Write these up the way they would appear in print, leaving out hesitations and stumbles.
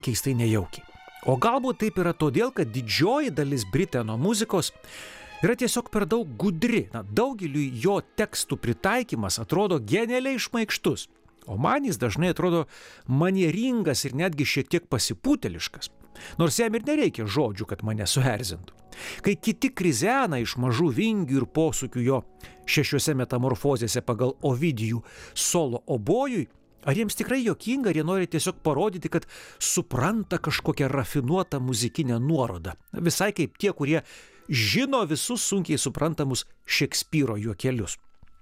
keistai nejaukiai. O galbūt taip yra todėl, kad didžioji dalis Briteno muzikos yra tiesiog per daug gudri. Daugeliui jo tekstų pritaikymas atrodo genialiai šmaikštus, o man jis dažnai atrodo manieringas ir netgi šiek tiek pasipūteliškas. Nors jam ir nereikia žodžių, kad mane suerzintų. Kai kiti krizena iš mažų vingių ir posūkių jo 6 metamorfozėse pagal Ovidijų solo obojui, ar jiems tikrai juokinga, ar jie nori tiesiog parodyti, kad supranta kažkokią rafinuotą muzikinę nuorodą. Visai kaip tie, kurie žino visus sunkiai suprantamus Šekspyro juokelius.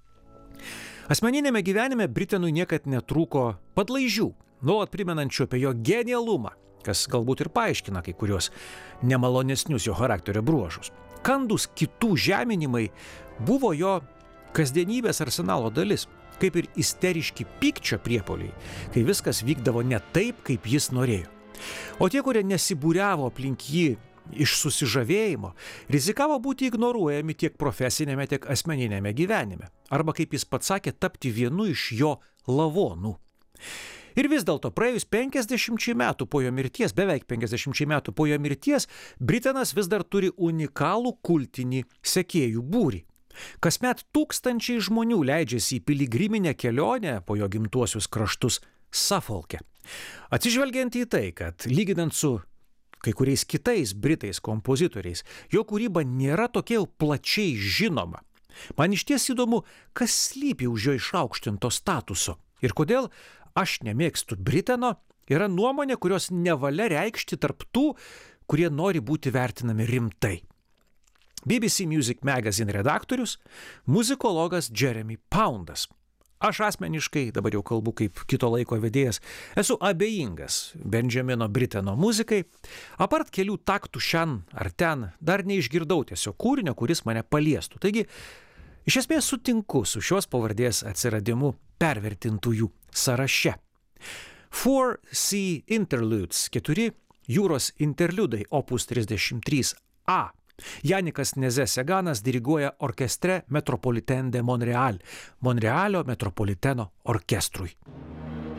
Asmeninėme gyvenime Britenui niekad netrūko padlaižių, nuolat primenančių apie jo genialumą, kas galbūt ir paaiškina kai kurios nemalonesnius jo charakterio bruožus. Kandūs kitų žeminimai buvo jo kasdienybės arsenalo dalis, kaip ir isteriški pykčio priepuoliai, kai viskas vykdavo ne taip, kaip jis norėjo. O tie, kurie nesibūriavo aplink jį iš susižavėjimo, rizikavo būti ignoruojami tiek profesinėme, tiek asmeninėme gyvenime, arba, kaip jis pats sakė, tapti vienu iš jo lavonų. Ir vis dėlto praėjus 50 metų po jo mirties, beveik 50 metų po jo mirties, Britenas vis dar turi unikalų kultinį sekėjų būrį. Kasmet tūkstančiai žmonių leidžiasi į piligriminę kelionę po jo gimtuosius kraštus Suffolke. Atsižvelgiant į tai, kad lyginant su kai kuriais kitais Britais kompozitoriais, jo kūryba nėra tokia jau plačiai žinoma. Man išties įdomu, kas slypi už jo išaukštinto statuso ir kodėl aš nemėgstu Briteno yra nuomonė, kurios nevalia reikšti tarp tų, kurie nori būti vertinami rimtai. BBC Music Magazine redaktorius, muzikologas Jeremy Poundas. Aš asmeniškai, dabar jau kalbu kaip kito laiko vedėjas, esu abejingas Benjamino Briteno muzikai. Apart kelių taktų šen ar ten, dar neišgirdau tiesiog kūrinio, kuris mane paliestų. Taigi, iš esmės sutinku su šios pavardės atsiradimu pervertintųjų sąraše. 4 Sea Interludes, 4 jūros interliudai, opus 33a. Janikas Neze-Seganas diriguoja orkestre Metropolitain de Montréal, Monrealio metropoliteno orkestrui.